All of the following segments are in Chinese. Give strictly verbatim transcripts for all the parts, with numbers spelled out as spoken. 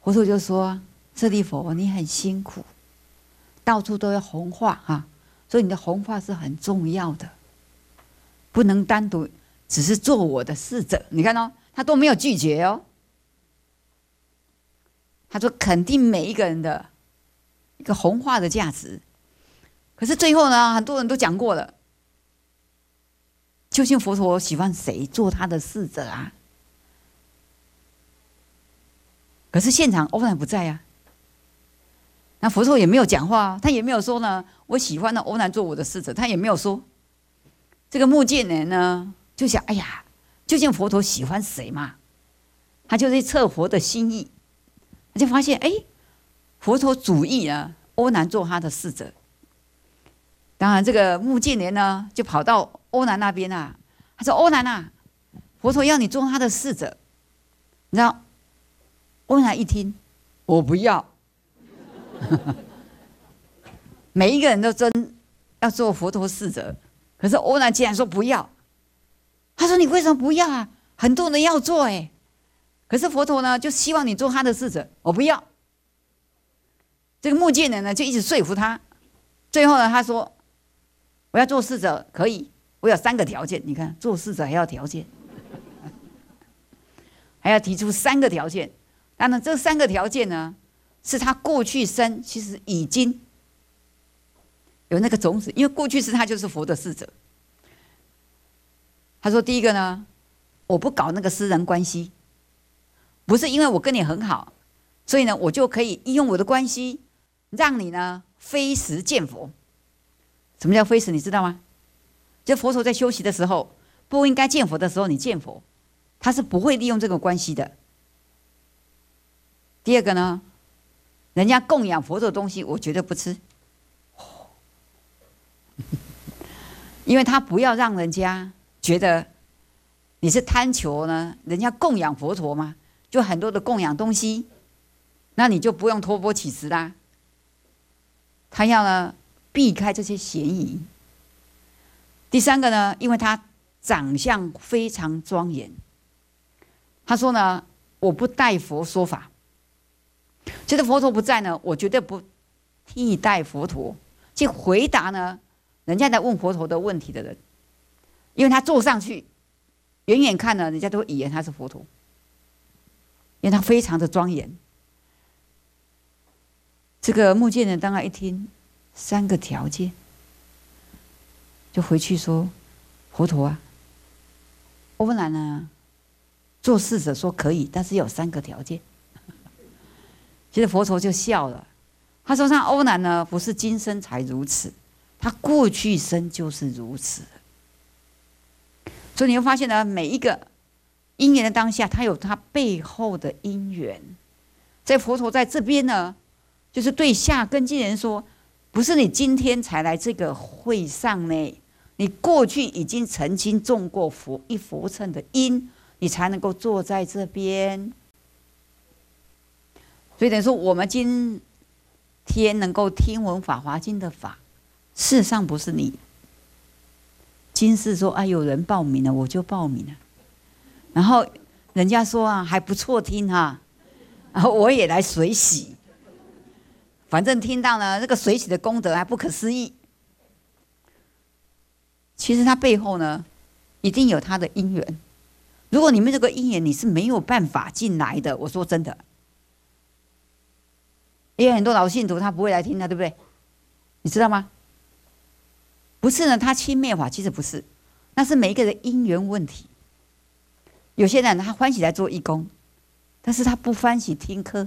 佛陀就说：“舍利弗，你很辛苦，到处都要弘化哈，所以你的弘化是很重要的，不能单独只是做我的侍者。你看哦，他都没有拒绝哦，他说肯定每一个人的一个弘化的价值。可是最后呢，很多人都讲过了，究竟佛陀喜欢谁做他的侍者啊？”可是现场欧南不在啊，那佛陀也没有讲话啊，他也没有说呢，我喜欢呢欧南做我的侍者，他也没有说。这个目犍连呢，就想，哎呀，究竟佛陀喜欢谁嘛？他就去测佛的心意，他就发现，哎，佛陀主意呢，欧南做他的侍者。当然，这个目犍连呢，就跑到欧南那边啊，他说：“欧南啊，佛陀要你做他的侍者。”你知道？欧南一听，我不要。每一个人都争要做佛陀侍者，可是欧南竟然说不要。他说：“你为什么不要啊？很多人要做哎。”可是佛陀呢，就希望你做他的侍者，我不要。这个目犍连呢，就一直说服他。最后呢，他说：“我要做侍者，可以，我有三个条件。你看，做侍者还要条件，还要提出三个条件。当然，这三个条件呢，是他过去生其实已经有那个种子，因为过去世他就是佛的侍者。他说，第一个呢，我不搞那个私人关系，不是因为我跟你很好，所以呢，我就可以利用我的关系，让你呢非时见佛。什么叫非时？你知道吗？就佛陀在休息的时候，不应该见佛的时候，你见佛，他是不会利用这个关系的。第二个呢，人家供养佛陀的东西，我绝对不吃，因为他不要让人家觉得你是贪求呢，人家供养佛陀嘛，就很多的供养东西，那你就不用托钵乞食啦。他要呢避开这些嫌疑。第三个呢，因为他长相非常庄严，他说呢，我不代佛说法。觉得佛陀不在呢，我绝对不替代佛陀去回答呢人家在问佛陀的问题的人，因为他坐上去，远远看呢，人家都会以为他是佛陀，因为他非常的庄严。这个目犍连当然一听三个条件，就回去说：“佛陀啊，欧南呢做侍者说可以，但是有三个条件。”其实佛陀就笑了，他说：“像欧南呢，不是今生才如此，他过去生就是如此。所以你会发现呢，每一个因缘的当下，它有它背后的因缘。在佛陀在这边呢，就是对下根基人说，不是你今天才来这个会上呢，你过去已经曾经种过佛一佛乘的因，你才能够坐在这边。所以等于说，我们今天能够听闻《法华经》的法，事实上不是你。今世说啊，有人报名了，我就报名了。然后人家说啊，还不错听哈、啊，然后我也来随喜。反正听到呢，这个随喜的功德还不可思议。其实它背后呢，一定有它的因缘。如果你们这个因缘你是没有办法进来的，我说真的。也有很多老信徒他不会来听的，对不对？你知道吗？不是呢，他轻蔑法，其实不是，那是每一个人因缘问题。有些人他欢喜来做义工，但是他不欢喜听课；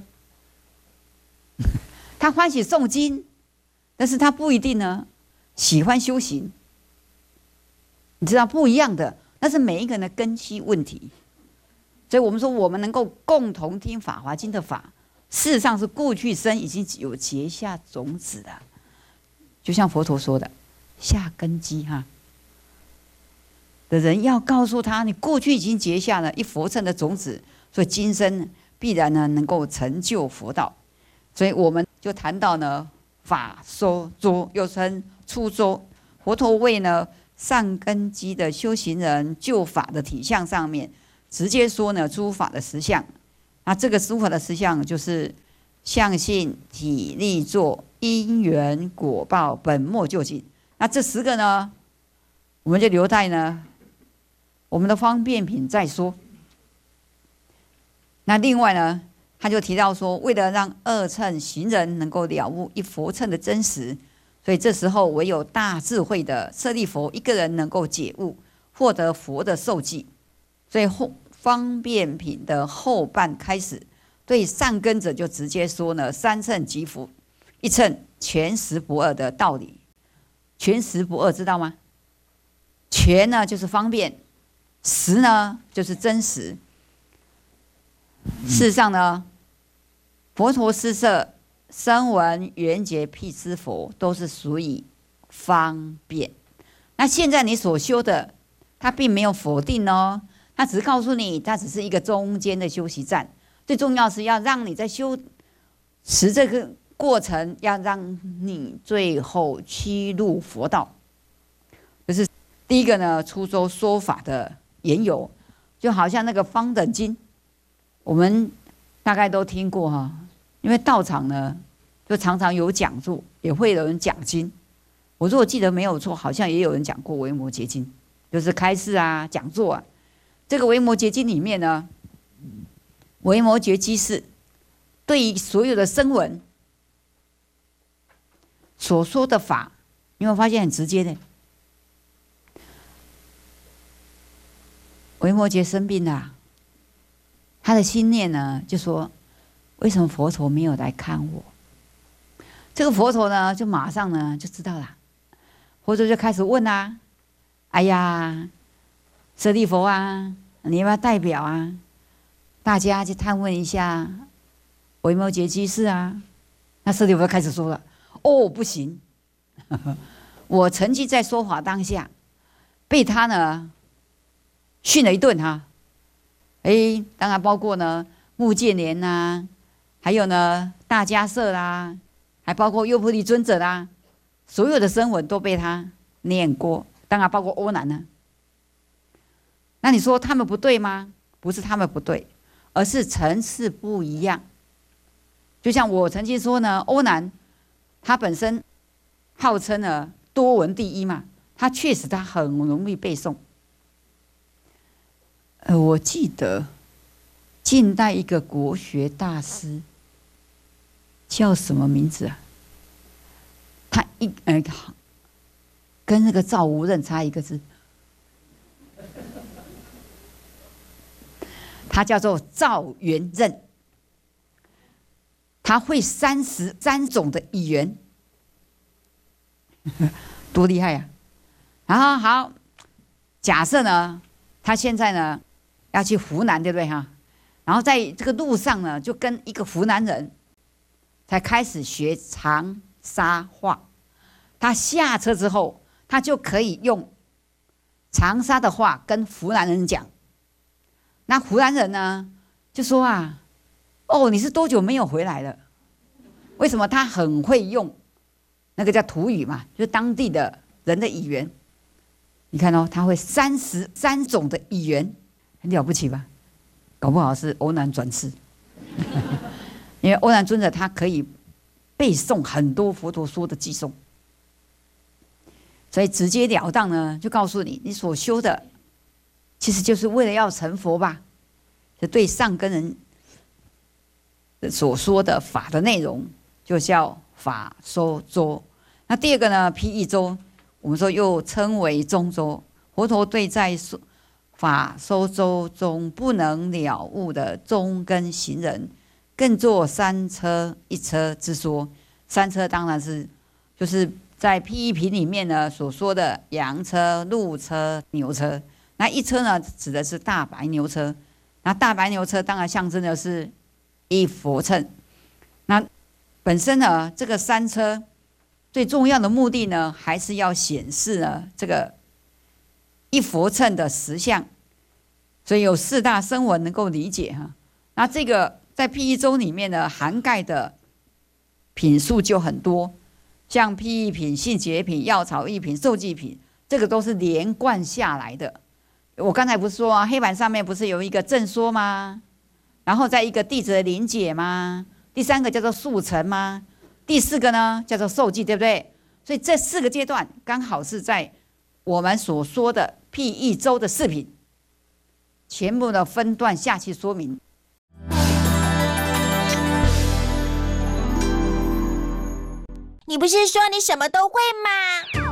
他欢喜诵经，但是他不一定呢喜欢修行。你知道不一样的，那是每一个人的根基问题。所以我们说，我们能够共同听《法华经》的法。事实上是过去生已经有结下种子的，就像佛陀说的，下根基哈的人要告诉他，你过去已经结下了一佛乘的种子，所以今生必然呢能够成就佛道。所以我们就谈到呢，法说周又称初周，佛陀为呢上根基的修行人救法的体相上面，直接说呢诸法的实相。 那这个诸法的实相就是相性、体力、作、因缘、果报、本末究竟。那这十个呢，我们就留待呢我们的方便品再说。那另外呢，他就提到说，为了让二乘行人能够了悟一佛乘的真实，所以这时候唯有大智慧的舍利佛一个人能够解悟，获得佛的受记。所以后方便品的后半开始，对善根者就直接说呢，三乘即福，一乘全实不二的道理。全实不二知道吗？全呢就是方便，实呢就是真实。事实上呢，佛陀施设声闻缘觉辟支佛都是属于方便。那现在你所修的，它并没有否定哦，它只是告诉你，它只是一个中间的休息站。最重要是要让你在修持这个过程，要让你最后趋入佛道。就是第一个呢，出周说法的缘由，就好像那个方等经。我们大概都听过哈，因为道场呢，就常常有讲座，也会有人讲经。我如果记得没有错，好像也有人讲过《维摩诘经》，就是开示啊、讲座啊。这个《维摩诘经》里面呢，维摩诘居士对于所有的声闻所说的法，你有没有发现很直接的？维摩诘生病了、啊。他的心念呢，就说：为什么佛陀没有来看我？这个佛陀呢，就马上呢就知道了。佛陀就开始问啊：哎呀，舍利弗啊，你要不要代表啊？大家去探问一下维摩诘居士啊。那舍利弗开始说了：哦，不行，我曾经在说法当下，被他呢训了一顿哈。哎，当然包括呢目犍连呐，还有呢大迦叶啦，还包括优婆离尊者啦，所有的声闻都被他念过，当然包括欧南呢。那你说他们不对吗？不是他们不对，而是层次不一样。就像我曾经说呢，欧南他本身号称呢多闻第一嘛，他确实他很容易背诵。呃，我记得近代一个国学大师叫什么名字啊？他一呃，跟那个赵无任差一个字，他叫做赵元任。他会三十三种的语言，多厉害呀、啊！然后好，假设呢，他现在呢要去湖南，对不对哈？然后在这个路上呢，就跟一个湖南人才开始学长沙话。他下车之后，他就可以用长沙的话跟湖南人讲。那湖南人呢，就说啊，哦，你是多久没有回来了？为什么他很会用那个叫土语嘛，就是当地的人的语言。你看哦，他会三十三种的语言，很了不起吧？搞不好是欧南转世，因为欧南尊者他可以背诵很多佛陀说的偈颂，所以直截了当呢，就告诉你，你所修的其实就是为了要成佛吧？就对上根人所说的法的内容，就叫法说周。那第二个呢，譬喻周，我们说又称为中周。佛陀对在法说周中不能了悟的中根行人，更作三车一车之说。三车当然是就是在譬喻品里面呢所说的羊车、鹿车、牛车。那一车呢，指的是大白牛车。那大白牛车当然象征的是一佛乘。那本身呢，这个三车最重要的目的呢，还是要显示呢这个一佛乘的实相。所以有四大声闻能够理解哈。那这个在譬喻周里面呢，涵盖的品数就很多，像譬喻品、性解品、药草喻品、受记品，这个都是连贯下来的。我刚才不是说啊，黑板上面不是有一个正说吗？ 然后再一个弟子的临解吗？第三个叫做速成吗？第四个呢叫做受记，对不对？所以这四个阶段刚好是在我们所说的譬一周的四品，全部的分段下去说明。 你不是说你什么都会吗？